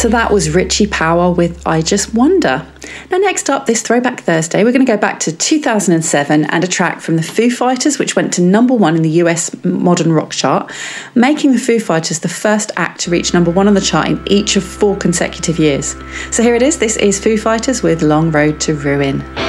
So that was Richie Power with I Just Wonder. Now, next up, this Throwback Thursday, we're going to go back to 2007 and a track from the Foo Fighters, which went to number one in the US modern rock chart, making the Foo Fighters the first act to reach number one on the chart in each of 4 consecutive years. So here it is. This is Foo Fighters with Long Road to Ruin.